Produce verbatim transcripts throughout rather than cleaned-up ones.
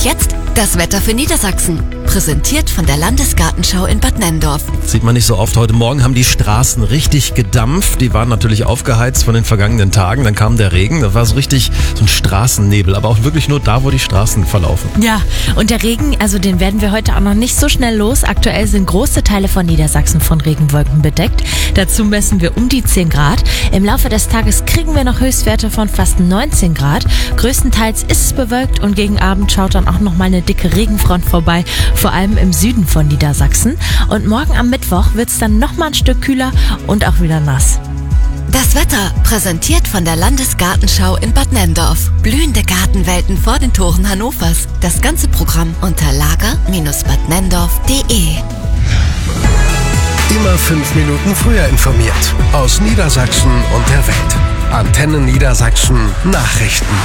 jetzt das Wetter für Niedersachsen. Präsentiert von der Landesgartenschau in Bad Nenndorf. Sieht man nicht so oft. Heute Morgen haben die Straßen richtig gedampft. Die waren natürlich aufgeheizt von den vergangenen Tagen. Dann kam der Regen. Das war so richtig so ein Straßennebel. Aber auch wirklich nur da, wo die Straßen verlaufen. Ja, und der Regen, also den werden wir heute auch noch nicht so schnell los. Aktuell sind große Teile von Niedersachsen von Regenwolken bedeckt. Dazu messen wir um die zehn Grad. Im Laufe des Tages kriegen wir noch Höchstwerte von fast neunzehn Grad. Größtenteils ist es bewölkt und gegen Abend schaut dann auch noch mal eine dicke Regenfront vorbei. Vor allem im Süden von Niedersachsen. Und morgen am Mittwoch wird es dann noch mal ein Stück kühler und auch wieder nass. Das Wetter präsentiert von der Landesgartenschau in Bad Nenndorf. Blühende Gartenwelten vor den Toren Hannovers. Das ganze Programm unter lager Bindestrich bad nenndorf punkt de. Immer fünf Minuten früher informiert. Aus Niedersachsen und der Welt. Antenne Niedersachsen Nachrichten.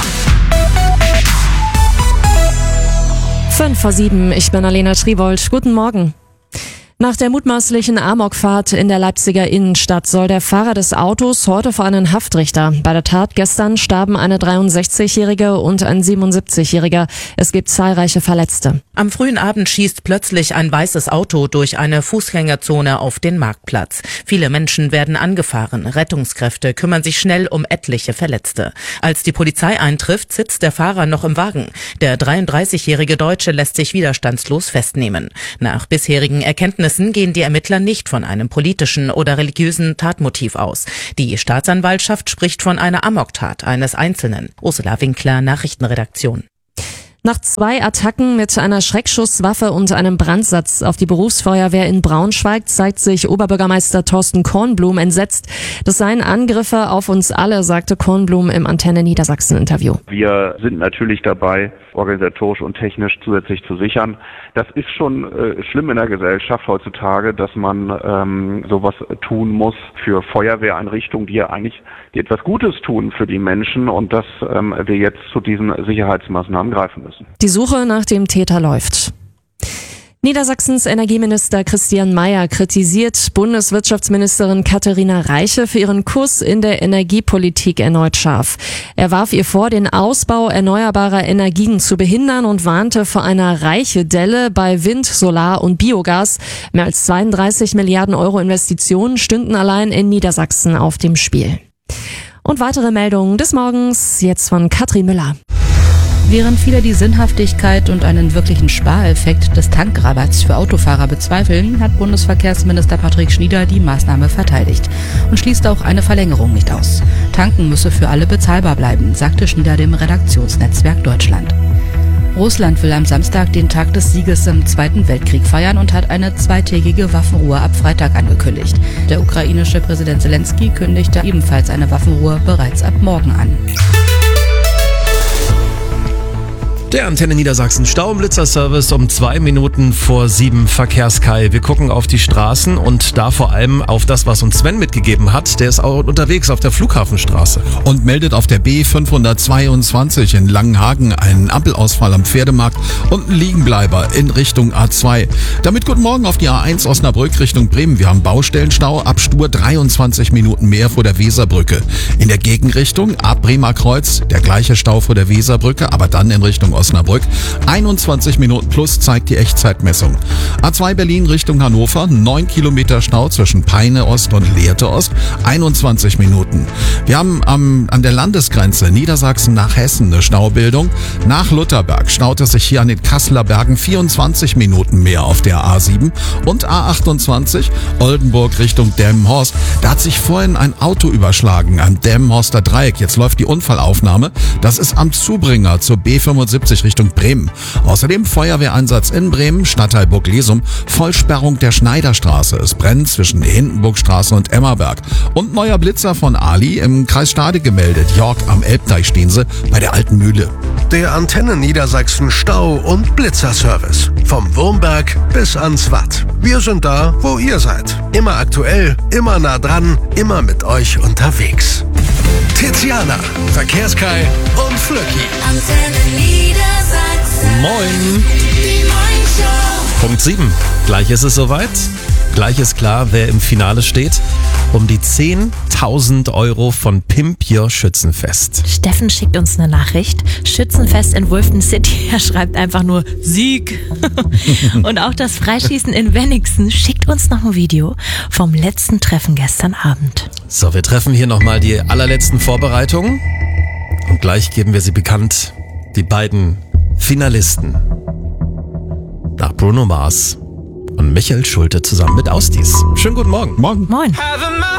Fünf vor sieben, ich bin Alena Triwold. Guten Morgen. Nach der mutmaßlichen Amokfahrt in der Leipziger Innenstadt soll der Fahrer des Autos heute vor einen Haftrichter. Bei der Tat gestern starben eine dreiundsechzigjährige und ein siebenundsiebzigjähriger. Es gibt zahlreiche Verletzte. Am frühen Abend schießt plötzlich ein weißes Auto durch eine Fußgängerzone auf den Marktplatz. Viele Menschen werden angefahren. Rettungskräfte kümmern sich schnell um etliche Verletzte. Als die Polizei eintrifft, sitzt der Fahrer noch im Wagen. Der dreiunddreißigjährige Deutsche lässt sich widerstandslos festnehmen. Nach bisherigen Erkenntnissen gehen die Ermittler nicht von einem politischen oder religiösen Tatmotiv aus. Die Staatsanwaltschaft spricht von einer Amoktat eines Einzelnen. Ursula Winkler, Nachrichtenredaktion. Nach zwei Attacken mit einer Schreckschusswaffe und einem Brandsatz auf die Berufsfeuerwehr in Braunschweig zeigt sich Oberbürgermeister Thorsten Kornblum entsetzt. Das seien Angriffe auf uns alle, sagte Kornblum im Antenne Niedersachsen-Interview. Wir sind natürlich dabei, organisatorisch und technisch zusätzlich zu sichern. Das ist schon äh, schlimm in der Gesellschaft heutzutage, dass man ähm, sowas tun muss für Feuerwehreinrichtungen, die ja eigentlich die etwas Gutes tun für die Menschen und dass ähm, wir jetzt zu diesen Sicherheitsmaßnahmen greifen müssen. Die Suche nach dem Täter läuft. Niedersachsens Energieminister Christian Mayer kritisiert Bundeswirtschaftsministerin Katharina Reiche für ihren Kurs in der Energiepolitik erneut scharf. Er warf ihr vor, den Ausbau erneuerbarer Energien zu behindern und warnte vor einer Reiche-Delle bei Wind, Solar und Biogas. Mehr als zweiunddreißig Milliarden Euro Investitionen stünden allein in Niedersachsen auf dem Spiel. Und weitere Meldungen des Morgens, jetzt von Katrin Müller. Während viele die Sinnhaftigkeit und einen wirklichen Spareffekt des Tankrabatts für Autofahrer bezweifeln, hat Bundesverkehrsminister Patrick Schnieder die Maßnahme verteidigt und schließt auch eine Verlängerung nicht aus. Tanken müsse für alle bezahlbar bleiben, sagte Schnieder dem Redaktionsnetzwerk Deutschland. Russland will am Samstag den Tag des Sieges im Zweiten Weltkrieg feiern und hat eine zweitägige Waffenruhe ab Freitag angekündigt. Der ukrainische Präsident Zelensky kündigte ebenfalls eine Waffenruhe bereits ab morgen an. Der Antenne Niedersachsen Staublitzer-Service um zwei Minuten vor sieben Verkehrskai. Wir gucken auf die Straßen und da vor allem auf das, was uns Sven mitgegeben hat. Der ist auch unterwegs auf der Flughafenstraße. Und meldet auf der B fünfhundertzweiundzwanzig in Langenhagen einen Ampelausfall am Pferdemarkt und einen Liegenbleiber in Richtung A zwei. Damit guten Morgen auf die A eins Osnabrück Richtung Bremen. Wir haben Baustellenstau, ab Stur dreiundzwanzig Minuten mehr vor der Weserbrücke. In der Gegenrichtung ab Bremer Kreuz der gleiche Stau vor der Weserbrücke, aber dann in Richtung Osnabrück. einundzwanzig Minuten plus zeigt die Echtzeitmessung. A zwei Berlin Richtung Hannover, neun Kilometer Stau zwischen Peine Ost und Lehrte Ost, einundzwanzig Minuten. Wir haben am, an der Landesgrenze Niedersachsen nach Hessen eine Staubildung. Nach Lutherberg staut es sich hier an den Kasseler Bergen vierundzwanzig Minuten mehr auf der A sieben und A achtundzwanzig Oldenburg Richtung Delmenhorst. Da hat sich vorhin ein Auto überschlagen am Delmenhorster Dreieck. Jetzt läuft die Unfallaufnahme. Das ist am Zubringer zur B fünfundsiebzig Richtung Bremen. Außerdem Feuerwehreinsatz in Bremen, Stadtteil Burg-Lesum, Vollsperrung der Schneiderstraße. Es brennt zwischen Hindenburgstraße und Emmerberg. Und neuer Blitzer von Ali im Kreis Stade gemeldet. York am Elbdeich stehen sie bei der Alten Mühle. Der Antenne Niedersachsen Stau- und Blitzerservice. Vom Wurmberg bis ans Watt. Wir sind da, wo ihr seid. Immer aktuell, immer nah dran, immer mit euch unterwegs. Tiziana, Verkehrskai und Flöcki. Antenne Niedersachsen. Moin. Die Morningshow. Punkt sieben. Gleich ist es soweit. Gleich ist klar, wer im Finale steht. Um die zehntausend Euro von Pimpier Schützenfest. Steffen schickt uns eine Nachricht. Schützenfest in Wolfton City. Er schreibt einfach nur Sieg. Und auch das Freischießen in Wenningsen schickt uns noch ein Video vom letzten Treffen gestern Abend. So, wir treffen hier nochmal die allerletzten Vorbereitungen. Und gleich geben wir sie bekannt. Die beiden Finalisten. Nach Bruno Mars und Michael Schulte zusammen mit Austis. Schönen guten Morgen. Morgen. Moin.